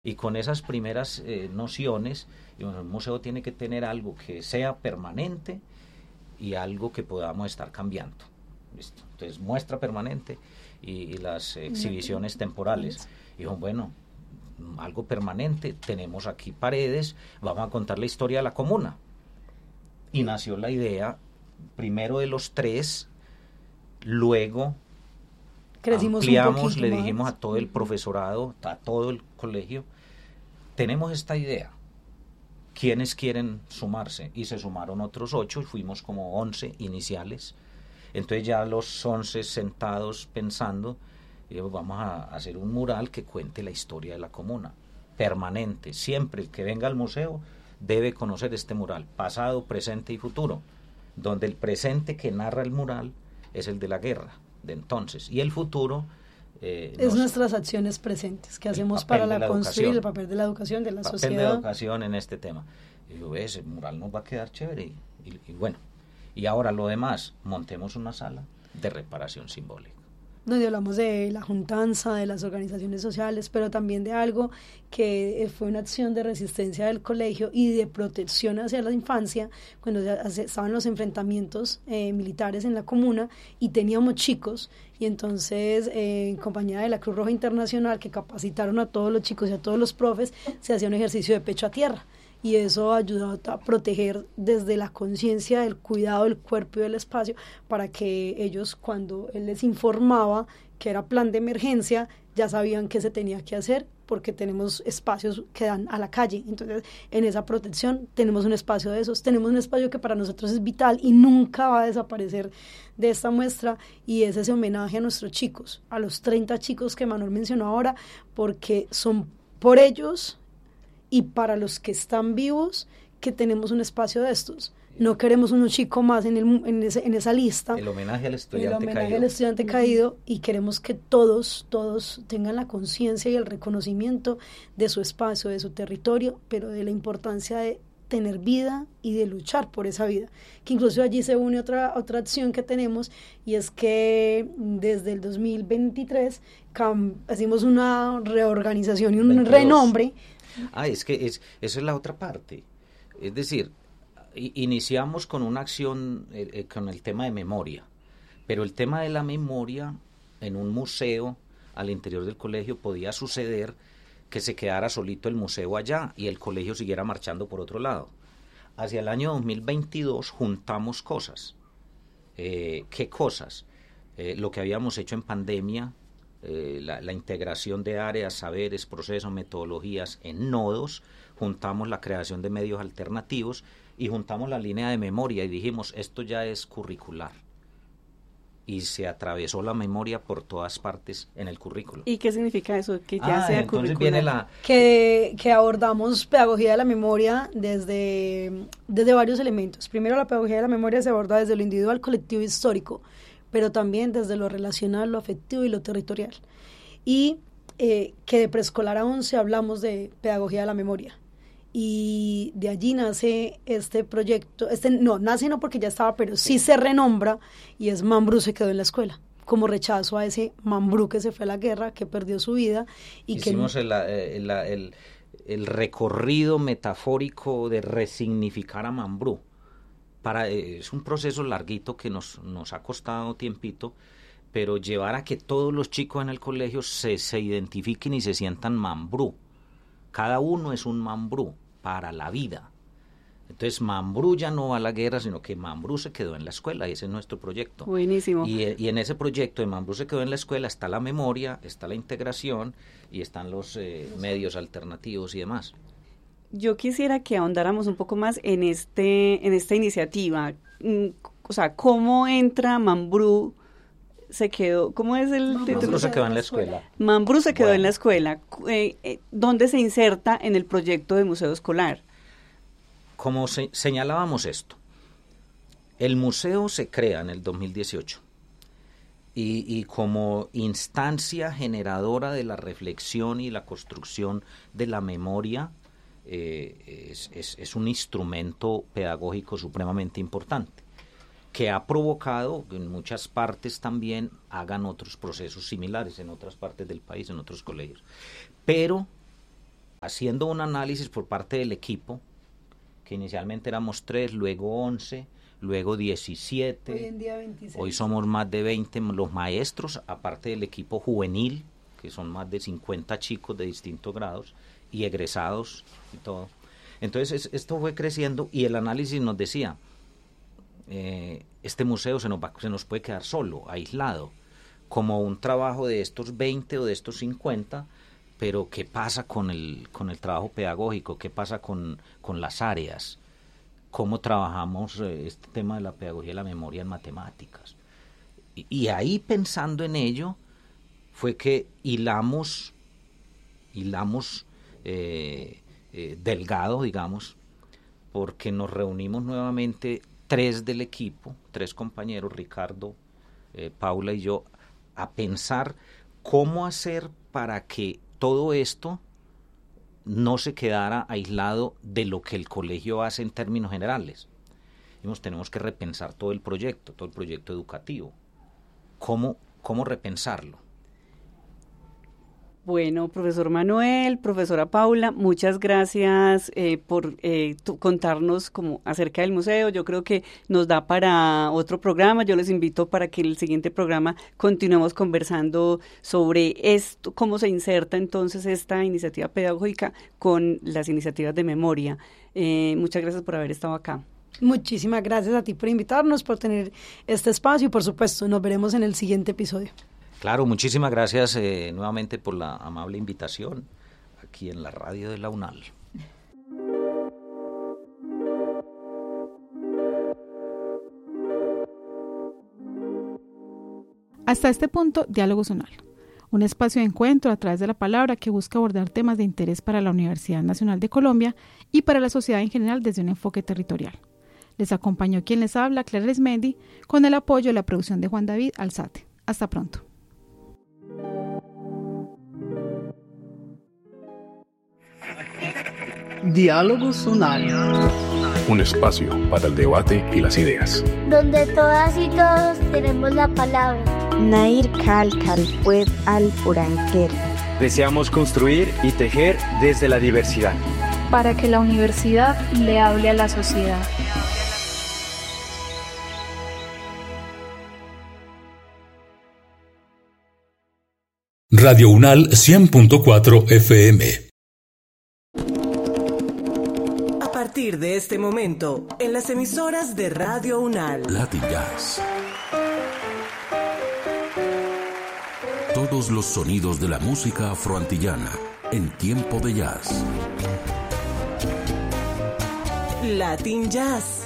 Y con esas primeras nociones, y bueno, el museo tiene que tener algo que sea permanente y algo que podamos estar cambiando. ¿Listo? Entonces, muestra permanente y las exhibiciones temporales. Y bueno, algo permanente, tenemos aquí paredes, vamos a contar la historia de la comuna. Y nació la idea, primero de los tres, luego crecimos ampliamos, le dijimos a todo el profesorado, a todo el colegio, tenemos esta idea, ¿quiénes quieren sumarse? Y se sumaron otros 8 y fuimos como 11 iniciales. Entonces ya los 11 sentados pensando, vamos a hacer un mural que cuente la historia de la comuna, permanente, siempre el que venga al museo debe conocer este mural, pasado, presente y futuro, donde el presente que narra el mural es el de la guerra de entonces, y el futuro es nuestras acciones presentes que hacemos para la construir el papel de la educación de la sociedad. El papel de educación en este tema. Y yo, ese mural nos va a quedar chévere. Y bueno, y ahora lo demás, montemos una sala de reparación simbólica. Donde hablamos de la juntanza, de las organizaciones sociales, pero también de algo que fue una acción de resistencia del colegio y de protección hacia la infancia, cuando estaban los enfrentamientos militares en la comuna y teníamos chicos, y entonces en compañía de la Cruz Roja Internacional, que capacitaron a todos los chicos y a todos los profes, se hacía un ejercicio de pecho a tierra. Y eso ayudó a proteger desde la conciencia del cuidado del cuerpo y del espacio, para que ellos, cuando él les informaba que era plan de emergencia, ya sabían qué se tenía que hacer, porque tenemos espacios que dan a la calle. Entonces, en esa protección tenemos un espacio de esos, tenemos un espacio que para nosotros es vital y nunca va a desaparecer de esta muestra, y es ese homenaje a nuestros chicos, a los 30 chicos que Manuel mencionó ahora, porque son por ellos y para los que están vivos que tenemos un espacio de estos. No queremos un chico más en esa lista. El homenaje al estudiante caído. Al estudiante caído, y queremos que todos tengan la conciencia y el reconocimiento de su espacio, de su territorio, pero de la importancia de tener vida y de luchar por esa vida. Que incluso allí se une otra acción que tenemos, y es que desde el 2023 hicimos una reorganización y un 22. renombre. Es que esa es la otra parte. Es decir, iniciamos con una acción con el tema de memoria, pero el tema de la memoria en un museo al interior del colegio podía suceder que se quedara solito el museo allá y el colegio siguiera marchando por otro lado. Hacia el año 2022 juntamos cosas. ¿Qué cosas? Lo que habíamos hecho en pandemia, la integración de áreas, saberes, procesos, metodologías en nodos, juntamos la creación de medios alternativos y juntamos la línea de memoria y dijimos, esto ya es curricular. Y se atravesó la memoria por todas partes en el currículo. ¿Y qué significa eso? Que ya sea entonces curricular. Viene que abordamos pedagogía de la memoria desde varios elementos. Primero, la pedagogía de la memoria se aborda desde lo individual, colectivo y histórico, pero también desde lo relacional, lo afectivo y lo territorial. Y que de preescolar a 11 hablamos de pedagogía de la memoria. Y de allí nace este proyecto, nace no porque ya estaba, pero sí se renombra, y es Mambrú se quedó en la escuela, como rechazo a ese Mambrú que se fue a la guerra, que perdió su vida. Y hicimos el recorrido metafórico de resignificar a Mambrú. Es un proceso larguito que nos ha costado tiempito, pero llevar a que todos los chicos en el colegio se identifiquen y se sientan Mambrú. Cada uno es un Mambrú para la vida. Entonces Mambrú ya no va a la guerra, sino que Mambrú se quedó en la escuela, y ese es nuestro proyecto. Buenísimo. Y en ese proyecto de Mambrú se quedó en la escuela está la memoria, está la integración y están los medios alternativos y demás. Yo quisiera que ahondáramos un poco más en esta iniciativa. O sea, ¿cómo entra Mambrú? Se quedó, ¿cómo es el título? Mambrú se quedó en la escuela. Mambrú se quedó en la escuela. ¿Dónde se inserta en el proyecto de museo escolar? Como señalábamos esto, el museo se crea en el 2018 y como instancia generadora de la reflexión y la construcción de la memoria, es un instrumento pedagógico supremamente importante, que ha provocado que en muchas partes también hagan otros procesos similares en otras partes del país, en otros colegios. Pero haciendo un análisis por parte del equipo, que inicialmente éramos 3, luego 11, luego 17, hoy en día 26. Hoy somos más de 20 los maestros, aparte del equipo juvenil, que son más de 50 chicos de distintos grados, y egresados y todo. Entonces esto fue creciendo y el análisis nos decía, este museo se nos puede quedar solo, aislado, como un trabajo de estos 20 o de estos 50, pero ¿qué pasa con el trabajo pedagógico? ¿Qué pasa con las áreas? ¿Cómo trabajamos este tema de la pedagogía y la memoria en matemáticas? Y ahí, pensando en ello, fue que hilamos delgado, digamos, porque nos reunimos nuevamente 3 del equipo, 3 compañeros, Ricardo, Paula y yo, a pensar cómo hacer para que todo esto no se quedara aislado de lo que el colegio hace en términos generales. Tenemos que repensar todo el proyecto educativo. ¿Cómo repensarlo? Bueno, profesor Manuel, profesora Paula, muchas gracias por contarnos acerca del museo. Yo creo que nos da para otro programa. Yo les invito para que en el siguiente programa continuemos conversando sobre esto, cómo se inserta entonces esta iniciativa pedagógica con las iniciativas de memoria. Muchas gracias por haber estado acá. Muchísimas gracias a ti por invitarnos, por tener este espacio y por supuesto nos veremos en el siguiente episodio. Claro, muchísimas gracias nuevamente por la amable invitación aquí en la radio de la UNAL. Hasta este punto, Diálogos UNAL, un espacio de encuentro a través de la palabra que busca abordar temas de interés para la Universidad Nacional de Colombia y para la sociedad en general desde un enfoque territorial. Les acompañó quien les habla, Clara Arismendi, con el apoyo de la producción de Juan David Alzate. Hasta pronto. Diálogos UNAL. Un espacio para el debate y las ideas. Donde todas y todos tenemos la palabra. Nair Kalkal Pued al Puranquer. Deseamos construir y tejer desde la diversidad. Para que la universidad le hable a la sociedad. Radio UNAL 100.4 FM. A partir de este momento, en las emisoras de Radio UNAL. Latin Jazz. Todos los sonidos de la música afroantillana en tiempo de jazz. Latin Jazz.